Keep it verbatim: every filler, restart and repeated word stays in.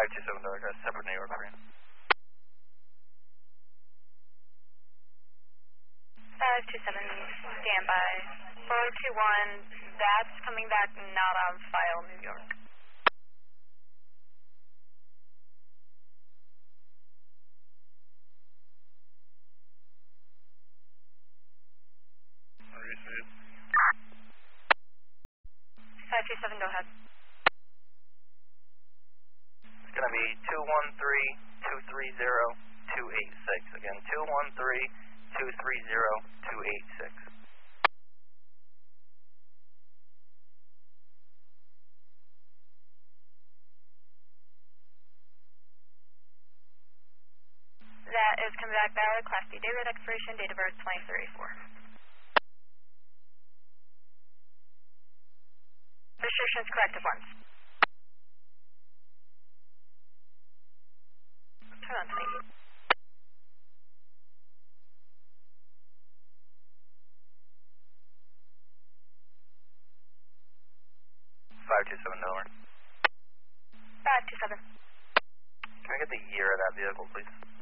five two seven Delta, separate New York for you. five two seven, standby. four two one, that's coming back not on file, New York. Receive. five two seven, go ahead. It's going to be two one three, two three zero, two eight six. Again, two one three, two three zero, two eight six. That is coming back valid, Class B day rate expiration, date of birth twenty thirty-four. Restrictions corrected once. Turn on please. five two seven Delaware. five two seven. Can I get the year of that vehicle, please?